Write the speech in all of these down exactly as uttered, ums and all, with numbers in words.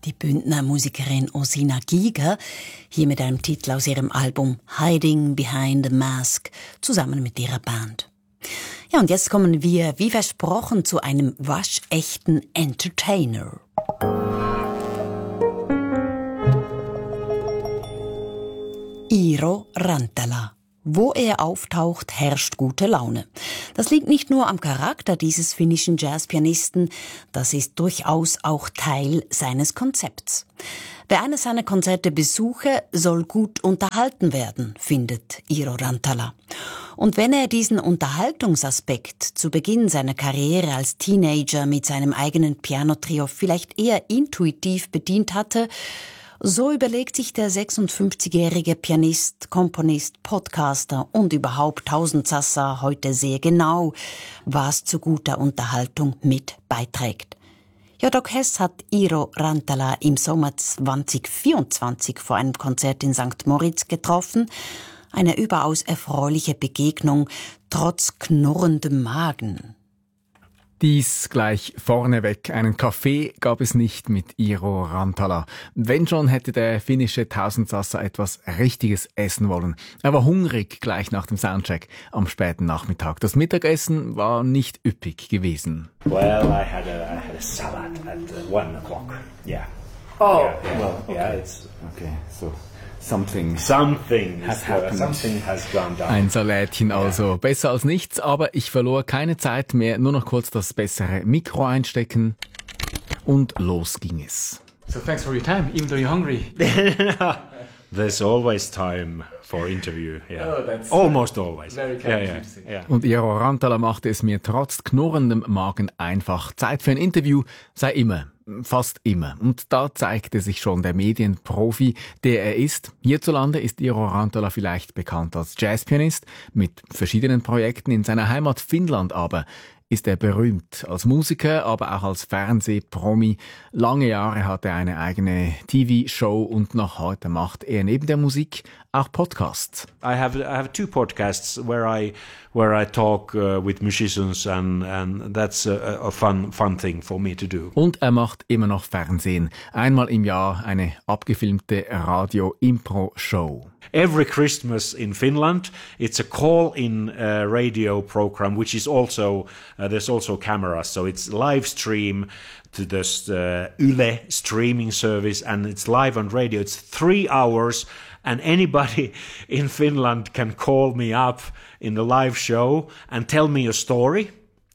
Die Bündner Musikerin Osina Giger, hier mit einem Titel aus ihrem Album Hiding Behind the Mask, zusammen mit ihrer Band. Ja, und jetzt kommen wir, wie versprochen, zu einem waschechten Entertainer. Iiro Rantala. Wo er auftaucht, herrscht gute Laune. Das liegt nicht nur am Charakter dieses finnischen Jazzpianisten, das ist durchaus auch Teil seines Konzepts. Wer eines seiner Konzerte besuche, soll gut unterhalten werden, findet Iiro Rantala. Und wenn er diesen Unterhaltungsaspekt zu Beginn seiner Karriere als Teenager mit seinem eigenen Pianotrio vielleicht eher intuitiv bedient hatte, so überlegt sich der sechsundfünfzigjährige Pianist, Komponist, Podcaster und überhaupt Tausendsasser heute sehr genau, was zu guter Unterhaltung mit beiträgt. Ja, Doc Hess hat Iiro Rantala im Sommer zwanzig vierundzwanzig vor einem Konzert in Sankt Moritz getroffen. Eine überaus erfreuliche Begegnung, trotz knurrendem Magen. Dies gleich vorneweg. Einen Kaffee gab es nicht mit Iiro Rantala. Wenn schon, hätte der finnische Tausendsasser etwas Richtiges essen wollen. Er war hungrig gleich nach dem Soundcheck am späten Nachmittag. Das Mittagessen war nicht üppig gewesen. Well, I had a, I had a salad at uh, one o'clock. Yeah. Oh, yeah, yeah. well, okay. Yeah, it's okay. So something, something has is, happened. Uh, something has gone down. Ein Salätchen also. Yeah. Besser als nichts, aber ich verlor keine Zeit mehr. Nur noch kurz das bessere Mikro einstecken und los ging es. So thanks for your time, even though you're hungry. There's always time for interview. Yeah. Oh, that's almost always. Very yeah, kind yeah, of you. yeah. Und Iiro Rantala machte es mir trotz knurrendem Magen einfach. Zeit für ein Interview sei immer. Fast immer. Und da zeigte sich schon der Medienprofi, der er ist. Hierzulande ist Iiro Rantala vielleicht bekannt als Jazzpianist mit verschiedenen Projekten. In seiner Heimat Finnland aber ist er berühmt als Musiker, aber auch als Fernsehpromi. Lange Jahre hat er eine eigene T V-Show und noch heute macht er neben der Musik auch Podcasts. I have I have two podcasts where I where I talk uh, with musicians and and that's a, a fun fun thing for me to do. Und er macht immer noch Fernsehen. Einmal im Jahr eine abgefilmte Radio-Impro-Show. Every Christmas in Finland, it's a call-in uh, radio program, which is also uh, there's also cameras, so it's live stream to this uh, Yle streaming service, and it's live on radio. It's three hours, and anybody in Finland can call me up in the live show and tell me a story.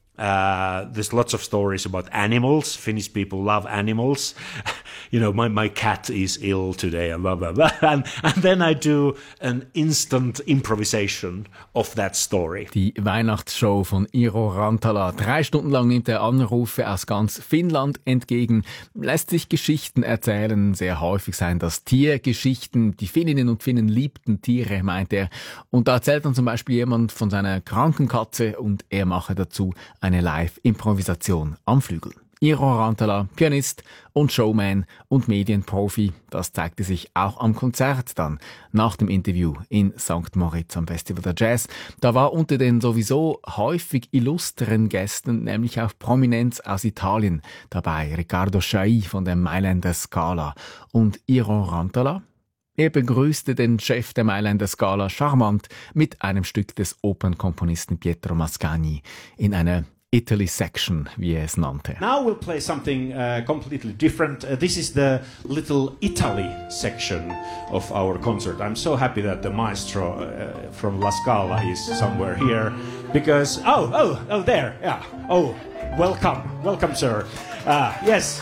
Uh, there's lots of stories about animals. Finnish people love animals. You know, my, my cat is ill today, and blah, blah, blah. And, and then I do an instant improvisation of that story. Die Weihnachtsshow von Iiro Rantala. Drei Stunden lang nimmt er Anrufe aus ganz Finnland entgegen, lässt sich Geschichten erzählen. Sehr häufig seien das Tiergeschichten. Die Finninnen und Finnen liebten Tiere, meint er. Und da erzählt dann zum Beispiel jemand von seiner kranken Katze und er mache dazu eine Live-Improvisation am Flügel. Iiro Rantala, Pianist und Showman und Medienprofi, das zeigte sich auch am Konzert dann, nach dem Interview in Sankt Moritz am Festival der Jazz. Da war unter den sowieso häufig illustren Gästen nämlich auch Prominenz aus Italien dabei, Riccardo Chailly von der Mailänder Scala und Iiro Rantala. Er begrüßte den Chef der Mailänder Scala charmant mit einem Stück des Opernkomponisten Pietro Mascagni in einer Italy section, wie er es nannte. Now we'll play something uh, completely different. Uh, this is the little Italy section of our concert. I'm so happy that the maestro uh, from La Scala is somewhere here because oh oh oh there yeah oh welcome welcome sir uh, yes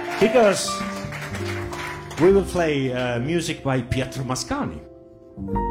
because we will play uh, music by Pietro Mascagni.